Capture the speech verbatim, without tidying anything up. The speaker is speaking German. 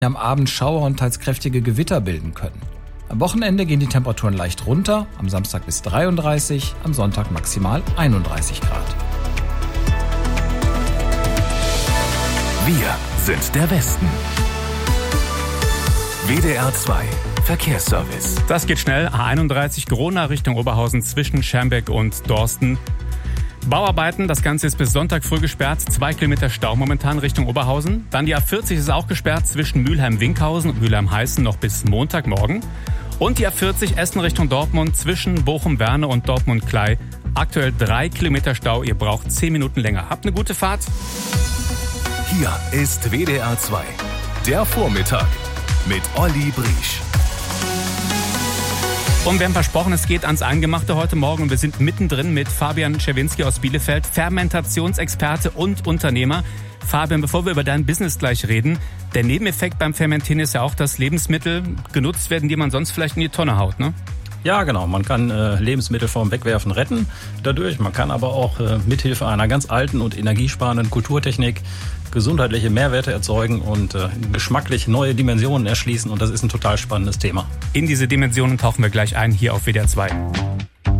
am Abend Schauer und teils kräftige Gewitter bilden können. Am Wochenende gehen die Temperaturen leicht runter, am Samstag bis dreiunddreißig, am Sonntag maximal einunddreißig Grad. Wir sind der Westen. W D R zwei Verkehrsservice. Das geht schnell. A einunddreißig Grona Richtung Oberhausen zwischen Schermbeck und Dorsten. Bauarbeiten, das Ganze ist bis Sonntag früh gesperrt. Zwei Kilometer Stau momentan Richtung Oberhausen. Dann die A vierzig ist auch gesperrt zwischen Mülheim-Winkhausen und Mülheim-Heißen noch bis Montagmorgen. Und die A vierzig Essen Richtung Dortmund zwischen Bochum-Werne und Dortmund-Klei. Aktuell drei Kilometer Stau. Ihr braucht zehn Minuten länger. Habt eine gute Fahrt. Hier ist W D R zwei. Der Vormittag mit Olli Briesch. Und wir haben versprochen, es geht ans Eingemachte heute Morgen. Und wir sind mittendrin mit Fabian Czerwinski aus Bielefeld, Fermentationsexperte und Unternehmer. Fabian, bevor wir über dein Business gleich reden, der Nebeneffekt beim Fermentieren ist ja auch, dass Lebensmittel genutzt werden, die man sonst vielleicht in die Tonne haut, ne? Ja, genau. Man kann äh, Lebensmittel vom Wegwerfen retten dadurch. Man kann aber auch äh, mithilfe einer ganz alten und energiesparenden Kulturtechnik gesundheitliche Mehrwerte erzeugen und äh, geschmacklich neue Dimensionen erschließen. Und das ist ein total spannendes Thema. In diese Dimensionen tauchen wir gleich ein hier auf W D R zwei.